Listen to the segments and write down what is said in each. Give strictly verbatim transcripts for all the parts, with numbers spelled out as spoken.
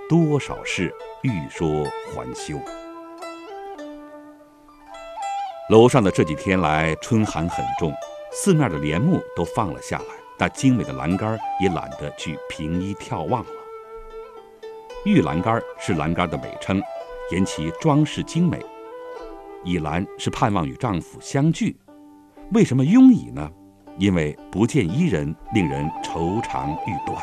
多少事，欲说还休。楼上的这几天来春寒很重，四面的帘幕都放了下来，那精美的栏杆也懒得去平衣眺望了。玉栏杆是栏杆的美称，言其装饰精美。倚栏是盼望与丈夫相聚。为什么拥倚呢？因为不见伊人，令人愁肠欲断。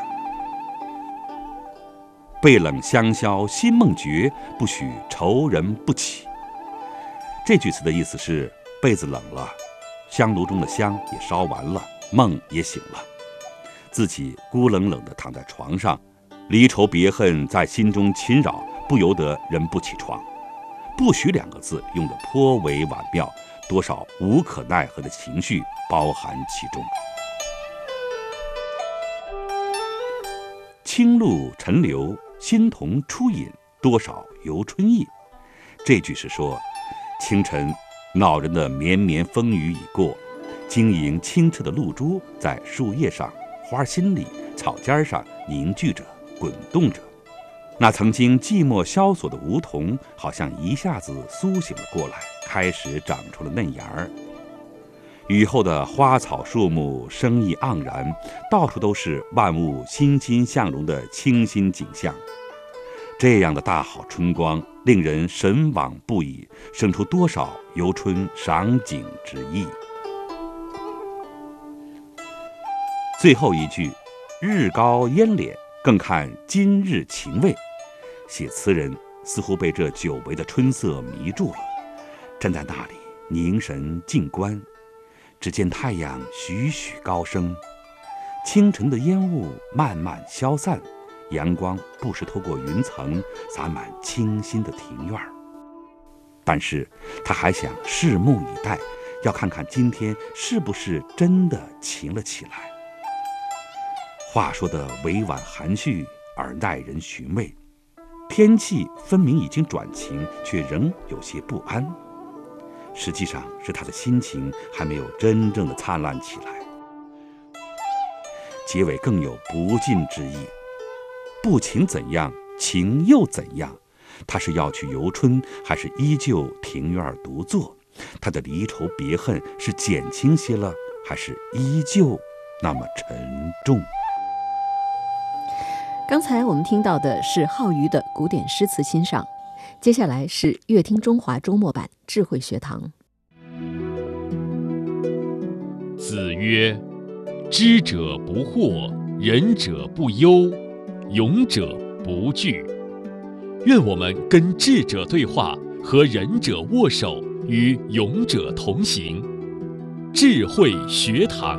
背冷香消心梦绝，不许愁人不起。这句词的意思是，被子冷了，香炉中的香也烧完了，梦也醒了，自己孤冷冷地躺在床上，离愁别恨在心中侵扰，不由得人不起床。不许两个字用得颇为婉妙，多少无可奈何的情绪包含其中。清露沉流，新桐初饮，多少游春意。这句是说，清晨恼人的绵绵风雨已过，晶莹清澈的露珠在树叶上、花心里、草尖上凝聚着、滚动着。那曾经寂寞萧索的梧桐，好像一下子苏醒了过来，开始长出了嫩芽儿。雨后的花草树木生意盎然，到处都是万物欣欣向荣的清新景象。这样的大好春光，令人神往不已，生出多少游春赏景之意。最后一句，日高烟敛，更看今日情味。写词人似乎被这久违的春色迷住了，站在那里凝神静观。只见太阳徐徐高升，清晨的烟雾慢慢消散，阳光不时透过云层洒满清新的庭院。但是他还想拭目以待，要看看今天是不是真的晴了起来。话说的委婉含蓄而耐人寻味，天气分明已经转晴，却仍有些不安。实际上是他的心情还没有真正的灿烂起来。结尾更有不尽之意，不晴怎样，晴又怎样？他是要去游春，还是依旧庭院独坐？他的离愁别恨是减轻些了，还是依旧那么沉重？ 刚才我们听到的是浩瑜的古典诗词欣赏，接下来是乐听中华周末版智慧学堂。 子曰：知者不惑，仁者不忧，勇者不惧。愿我们跟智者对话，和仁者握手，与勇者同行。智慧学堂。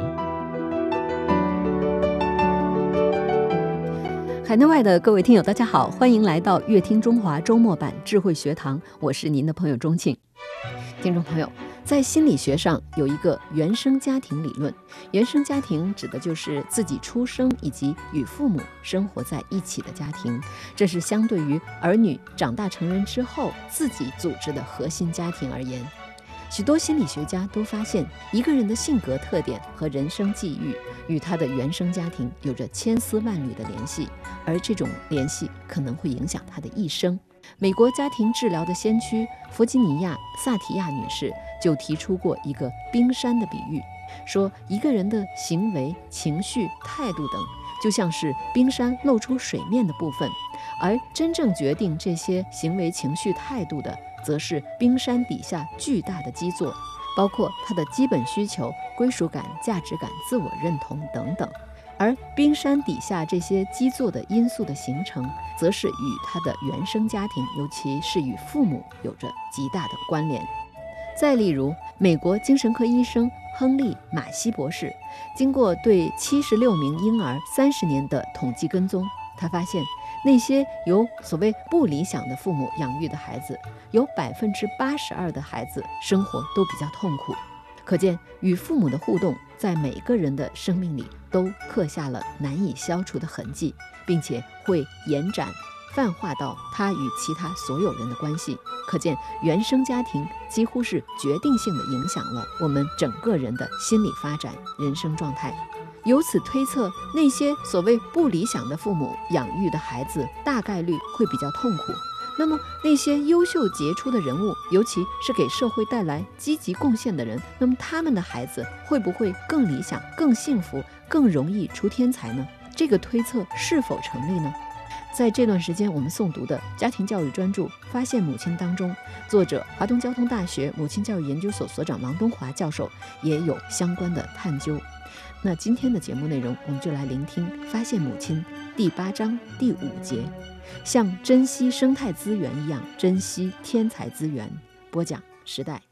海内外的各位听友大家好，欢迎来到乐听中华周末版智慧学堂，我是您的朋友钟庆。听众朋友，在心理学上有一个原生家庭理论，原生家庭指的就是自己出生以及与父母生活在一起的家庭，这是相对于儿女长大成人之后自己组织的核心家庭而言。许多心理学家都发现，一个人的性格特点和人生际遇与他的原生家庭有着千丝万缕的联系，而这种联系可能会影响他的一生。美国家庭治疗的先驱弗吉尼亚·萨提亚女士就提出过一个冰山的比喻，说一个人的行为、情绪、态度等就像是冰山露出水面的部分，而真正决定这些行为、情绪、态度的则是冰山底下巨大的基座，包括他的基本需求、归属感、价值感、自我认同等等。而冰山底下这些基座的因素的形成，则是与他的原生家庭，尤其是与父母有着极大的关联。再例如，美国精神科医生亨利·马西博士，经过对七十六名婴儿三十年的统计跟踪，他发现那些由所谓不理想的父母养育的孩子，有百分之八十二的孩子生活都比较痛苦。可见，与父母的互动在每个人的生命里都刻下了难以消除的痕迹，并且会延展泛化到他与其他所有人的关系。可见，原生家庭几乎是决定性地影响了我们整个人的心理发展、人生状态。 由此推测，那些所谓不理想的父母养育的孩子大概率会比较痛苦。那么那些优秀杰出的人物，尤其是给社会带来积极贡献的人，那么他们的孩子会不会更理想、更幸福、更容易出天才呢？这个推测是否成立呢？在这段时间我们诵读的家庭教育专著《发现母亲》当中，作者华东交通大学母亲教育研究所所长王东华教授也有相关的探究。那今天的节目内容，我们就来聆听《发现母亲》第八章第五节，像珍惜生态资源一样珍惜天才资源。播讲时代。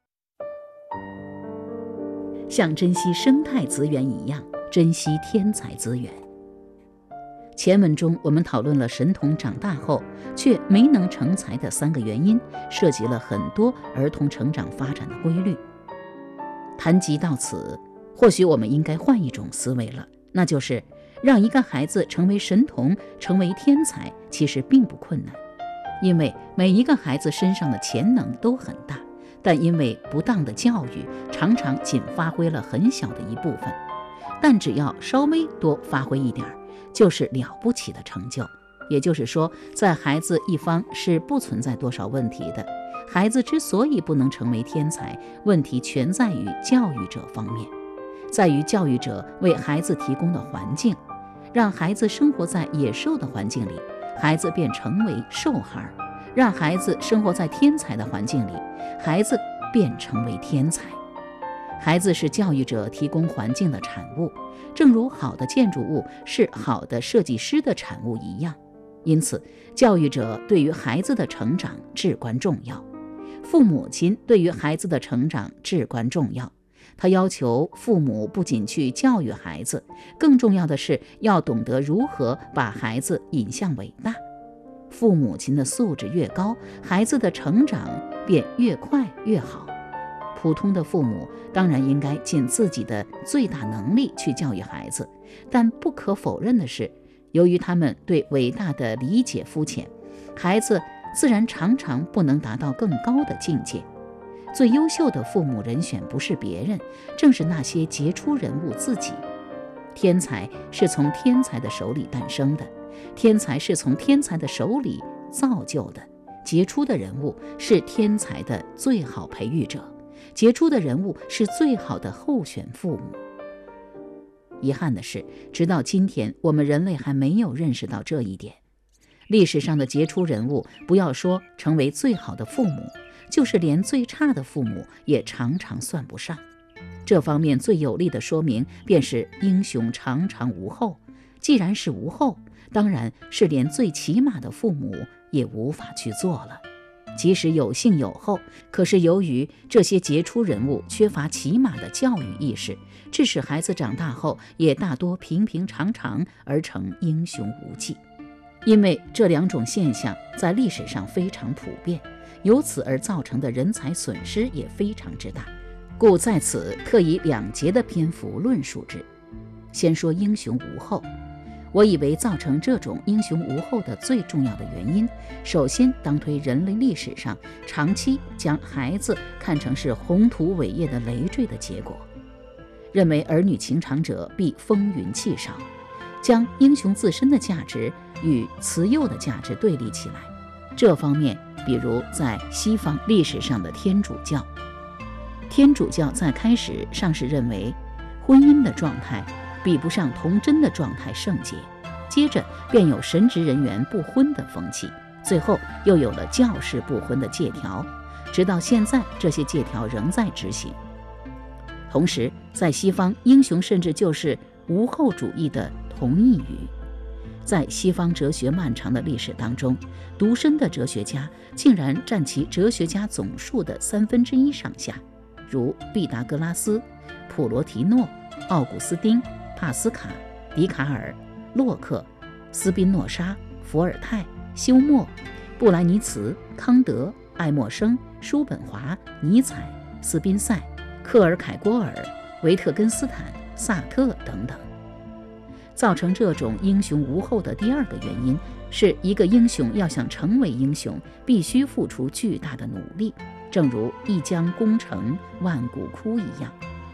像珍惜生态资源一样珍惜天才资源。前文中我们讨论了神童长大后却没能成才的三个原因，涉及了很多儿童成长发展的规律。谈及到此，或许我们应该换一种思维了，那就是让一个孩子成为神童、成为天才，其实并不困难，因为每一个孩子身上的潜能都很大，但因为不当的教育，常常仅发挥了很小的一部分。但只要稍微多发挥一点，就是了不起的成就。也就是说，在孩子一方是不存在多少问题的。孩子之所以不能成为天才，问题全在于教育者方面，在于教育者为孩子提供的环境，让孩子生活在野兽的环境里，孩子便成为兽孩；让孩子生活在天才的环境里，孩子便成为天才。孩子是教育者提供环境的产物，正如好的建筑物是好的设计师的产物一样。因此，教育者对于孩子的成长至关重要，父母亲对于孩子的成长至关重要。他要求父母不仅去教育孩子，更重要的是要懂得如何把孩子引向伟大。父母亲的素质越高，孩子的成长便越快越好。普通的父母当然应该尽自己的最大能力去教育孩子，但不可否认的是，由于他们对伟大的理解肤浅，孩子自然常常不能达到更高的境界。最优秀的父母人选不是别人，正是那些杰出人物自己。天才是从天才的手里诞生的，天才是从天才的手里造就的，杰出的人物是天才的最好培育者，杰出的人物是最好的候选父母。遗憾的是，直到今天，我们人类还没有认识到这一点。历史上的杰出人物，不要说成为最好的父母，就是连最差的父母也常常算不上。这方面最有力的说明，便是英雄常常无后。既然是无后，当然是连最起码的父母也无法去做了。即使有幸有后，可是由于这些杰出人物缺乏起码的教育意识，致使孩子长大后也大多平平常常而成英雄无忌。因为这两种现象在历史上非常普遍，由此而造成的人才损失也非常之大，故在此特以两节的篇幅论述之。先说英雄无后，我以为造成这种英雄无后的最重要的原因，首先当推人类历史上长期将孩子看成是宏图伟业的累赘的结果，认为儿女情长者必风云气少，将英雄自身的价值与慈幼的价值对立起来。这方面，比如在西方历史上的天主教，天主教在开始尚是认为婚姻的状态比不上童贞的状态圣洁，接着便有神职人员不婚的风气，最后又有了教士不婚的戒条，直到现在这些戒条仍在执行。同时，在西方，英雄甚至就是无后主义的同义语。在西方哲学漫长的历史当中，独身的哲学家竟然占其哲学家总数的三分之一上下，如毕达哥拉斯、普罗提诺、奥古斯丁、帕斯卡、笛卡尔、洛克、斯宾诺莎、伏尔泰、休谟、布莱尼茨、康德、爱默生、叔本华、尼采、斯宾塞、克尔凯郭尔、维特根斯坦、萨特等等。造成这种英雄无后的第二个原因，是一个英雄要想成为英雄，必须付出巨大的努力，正如一将功成万骨枯一样。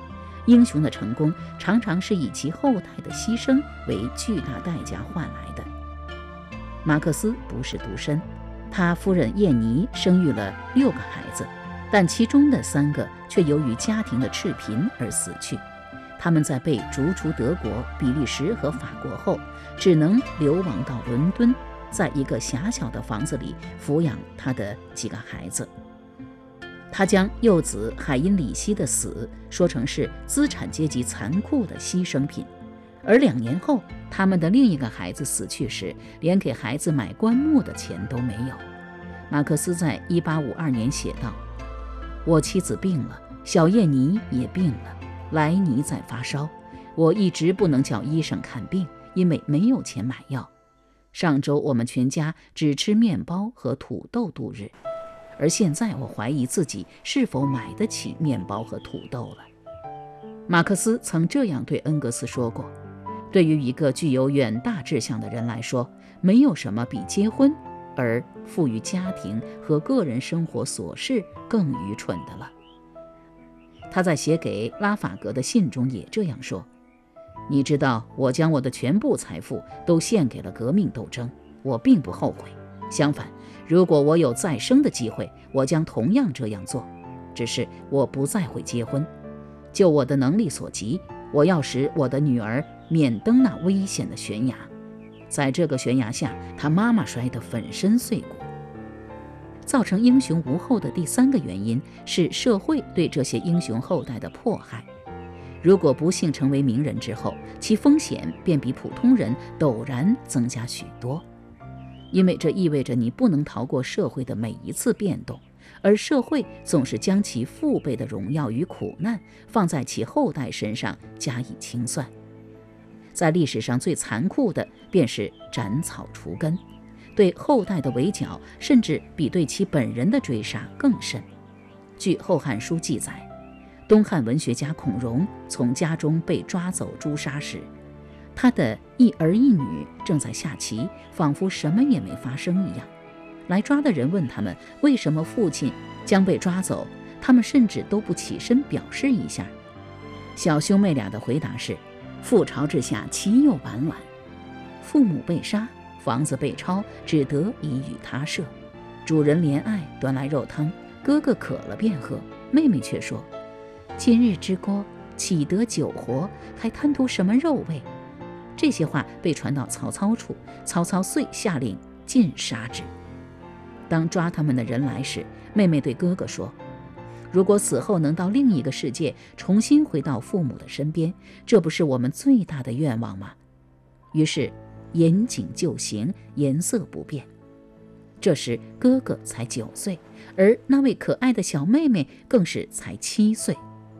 英雄的成功常常是以其后代的牺牲为巨大代价换来的。马克思不是独身，他夫人叶妮生育了六个孩子，但其中的三个却由于家庭的赤贫而死去。他们在被逐出德国、比利时和法国后，只能流亡到伦敦，在一个狭小的房子里抚养他的几个孩子。他将幼子海因里希的死说成是资产阶级残酷的牺牲品，而两年后，他们的另一个孩子死去时，连给孩子买棺木的钱都没有。马克思在一八五二年写道：“我妻子病了，小叶妮也病了，莱尼在发烧，我一直不能叫医生看病，因为没有钱买药。上周我们全家只吃面包和土豆度日，而现在我怀疑自己是否买得起面包和土豆了。”马克思曾这样对恩格斯说过：“对于一个具有远大志向的人来说，没有什么比结婚而富于家庭和个人生活琐事更愚蠢的了。”他在写给拉法格的信中也这样说：“你知道，我将我的全部财富都献给了革命斗争，我并不后悔。相反，如果我有再生的机会，我将同样这样做。只是我不再会结婚。就我的能力所及，我要使我的女儿免登那危险的悬崖。在这个悬崖下，她妈妈摔得粉身碎骨。”造成英雄无后的第三个原因是社会对这些英雄后代的迫害。如果不幸成为名人之后，其风险便比普通人陡然增加许多，因为这意味着你不能逃过社会的每一次变动，而社会总是将其父辈的荣耀与苦难放在其后代身上加以清算。在历史上最残酷的便是斩草除根，对后代的围剿甚至比对其本人的追杀更甚。据《后汉书》记载，东汉文学家孔融从家中被抓走诛杀时，他的一儿一女正在下棋，仿佛什么也没发生一样。来抓的人问他们为什么父亲将被抓走，他们甚至都不起身表示一下。小兄妹俩的回答是：覆巢之下岂有完卵？父母被杀，房子被抄，只得以与他舍。主人怜爱，端来肉汤，哥哥渴了便喝，妹妹却说：今日之锅岂得久活，还贪图什么肉味？这些话被传到曹操处，曹操遂下令尽杀之。当抓他们的人来时，妹妹对哥哥说：如果死后能到另一个世界，重新回到父母的身边，这不是我们最大的愿望吗？于是严谨就刑，颜色不变。这时哥哥才九岁，而那位可爱的小妹妹更是才七岁。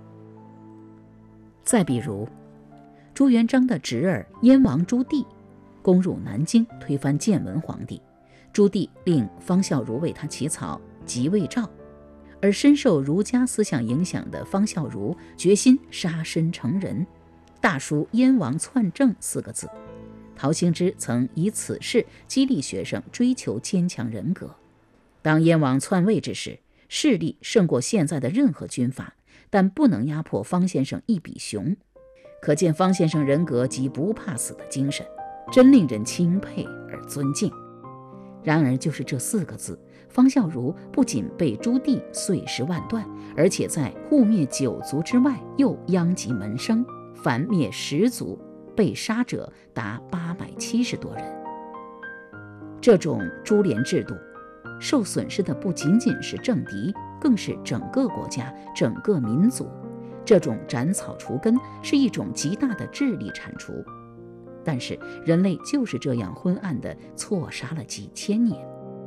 再比如，朱元璋的侄儿燕王朱棣攻入南京，推翻建文皇帝。朱棣令方孝孺为他起草即位诏，而深受儒家思想影响的方孝孺决心杀身成仁，大书燕王篡政四个字。陶行知曾以此事激励学生追求坚强人格。当燕王篡位之时，势力胜过现在的任何军阀，但不能压迫方先生一笔熊。可见方先生人格及不怕死的精神，真令人钦佩而尊敬。然而就是这四个字，方孝孺不仅被朱棣碎尸万段，而且在护灭九族之外又殃及门生，凡灭十族，被杀者达八百七十多人。这种株连制度，受损失的不仅仅是政敌，更是整个国家、整个民族。这种斩草除根是一种极大的智力铲除，但是人类就是这样昏暗地错杀了几千年。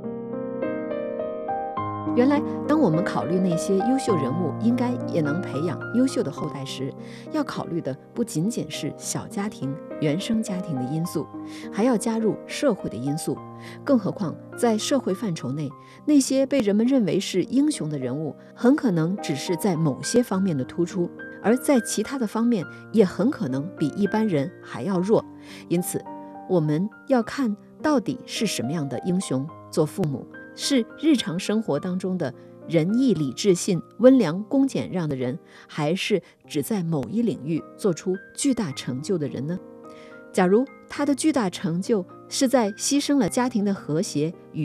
原来，当我们考虑那些优秀人物应该也能培养优秀的后代时，要考虑的不仅仅是小家庭、原生家庭的因素，还要加入社会的因素。更何况，在社会范畴内，那些被人们认为是英雄的人物，很可能只是在某些方面的突出，而在其他的方面也很可能比一般人还要弱。因此，我们要看到底是什么样的英雄做父母，是日常生活当中的仁义礼智信、温良恭俭让的人，还是只在某一领域做出巨大成就的人呢？假如他的巨大成就是在牺牲了家庭的和谐与